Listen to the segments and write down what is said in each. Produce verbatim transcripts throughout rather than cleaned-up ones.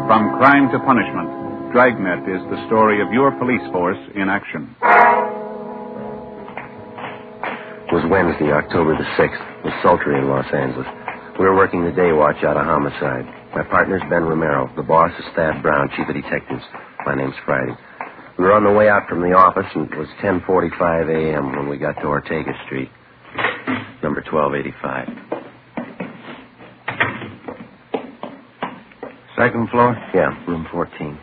From crime to punishment, Dragnet is the story of your police force in action. It was Wednesday, October the sixth. It was sultry in Los Angeles. We were working the day watch out of homicide. My partner's Ben Romero. The boss is Thad Brown, chief of detectives. My name's Friday. We were on the way out from the office, and it was ten forty-five a.m. when we got to Ortega Street, number twelve eighty-five. Second floor? Yeah, room fourteen.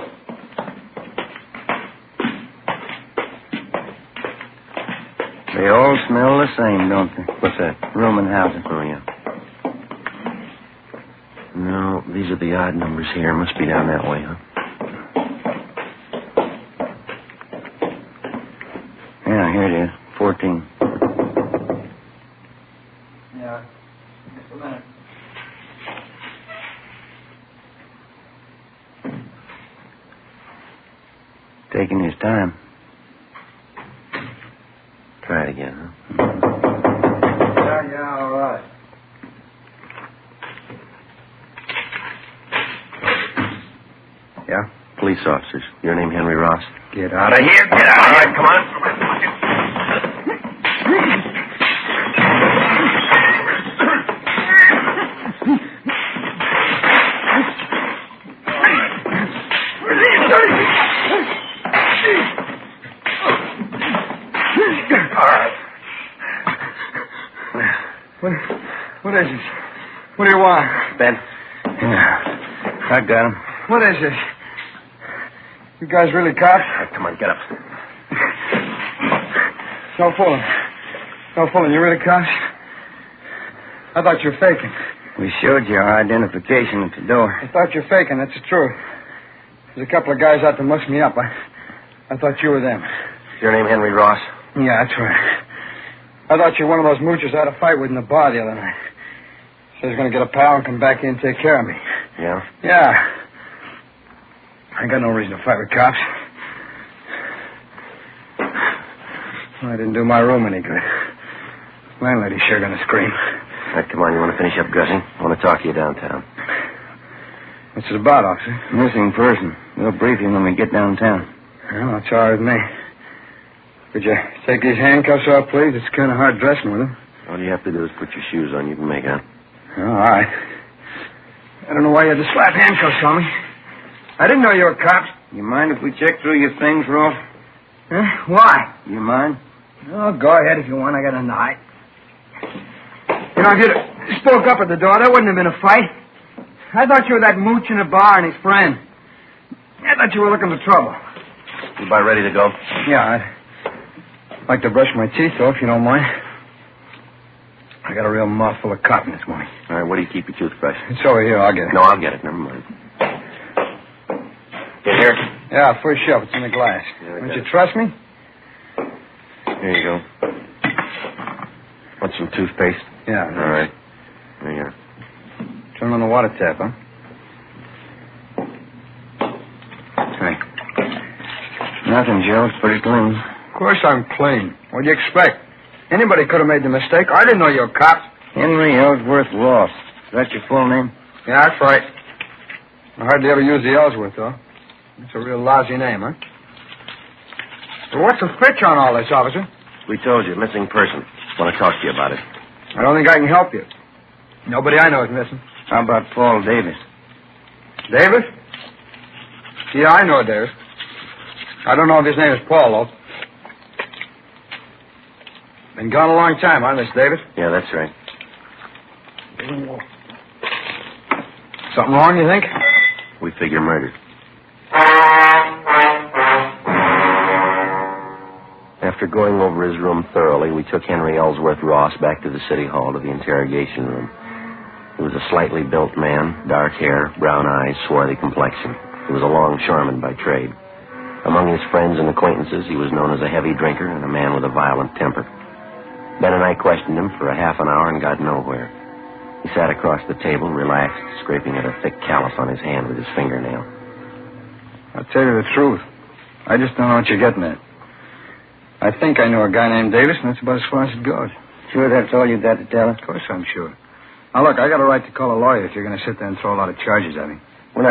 They all smell the same, don't they? What's that? Room and housing. Oh, yeah. No, these are the odd numbers here. Must be down that way, huh? Yeah, here it is. Fourteen. Yeah. Just a minute. Taking his time. Try it again, huh? Yeah, yeah, all right. Yeah? Police officers. Your name Henry Ross? Get out of here. Get out of here. Come on. What, what is this? What do you want? Ben? Yeah. I got him. What is this? You guys really cops? All right, come on, get up. No fooling. No fooling. You really cops? I thought you were faking. We showed you our identification at the door. I thought you were faking. That's the truth. There's a couple of guys out to muss me up. I, I thought you were them. Is your name Henry Ross? Yeah, that's right. I thought you were one of those moochers I had a fight with in the bar the other night. Said he's going to get a pal and come back in and take care of me. Yeah? Yeah. I got no reason to fight with cops. Well, I didn't do my room any good. Landlady's sure going to scream. All right, come on. You want to finish up guzzing? I want to talk to you downtown. What's it about, officer? Missing person. We'll brief you when we get downtown. Well, that's all right with me. Could you take these handcuffs off, please? It's kind of hard dressing with them. All you have to do is put your shoes on. You can make out. Oh, all right. I don't know why you had to slap handcuffs on me. I didn't know you were cops. You mind if we check through your things, Rolf? Huh? Why? You mind? Oh, go ahead if you want. I got a knife. You know, if you'd spoke up at the door, there wouldn't have been a fight. I thought you were that mooch in the bar and his friend. I thought you were looking for trouble. You about ready to go? Yeah, I'd like to brush my teeth, though, if you don't mind. I got a real mouthful of cotton this morning. All right, where do you keep your toothbrush? It's over here. I'll get it. No, I'll get it. Never mind. Get here? Yeah, first shelf. It's in the glass. Yeah, Don't got you it. trust me? Here you go. Want some toothpaste? Yeah. All right. There you are. Turn on the water tap, huh? Hey. Nothing, Joe. It's pretty clean. Of course I'm clean. What do you expect? Anybody could have made the mistake. I didn't know you were cops. Henry Ellsworth Ross. Is that your full name? Yeah, that's right. I hardly ever use the Ellsworth, though. It's a real lousy name, huh? Well, what's the fetch on all this, officer? We told you, missing person. Want to talk to you about it. I don't think I can help you. Nobody I know is missing. How about Paul Davis? Davis? Yeah, I know Davis. I don't know if his name is Paul, though. Been gone a long time, huh, Miss Davis? Yeah, that's right. Something wrong, you think? We figure murder. After going over his room thoroughly, we took Henry Ellsworth Ross back to the city hall to the interrogation room. He was a slightly built man, dark hair, brown eyes, swarthy complexion. He was a longshoreman by trade. Among his friends and acquaintances, he was known as a heavy drinker and a man with a violent temper. Ben and I questioned him for a half an hour and got nowhere. He sat across the table, relaxed, scraping at a thick callus on his hand with his fingernail. I'll tell you the truth. I just don't know what you're getting at. I think I know a guy named Davis, and that's about as far as it goes. Sure that's all you got to tell us? Of course I'm sure. Now, look, I got a right to call a lawyer if you're going to sit there and throw a lot of charges at me.